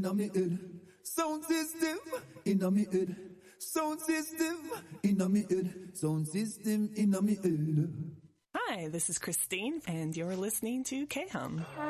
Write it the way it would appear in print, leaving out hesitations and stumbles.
inna me head. Sound system inna me head. Sound system inna me head. Sound system inna me head. Hi, this is Christine, and you're listening to K-Hum.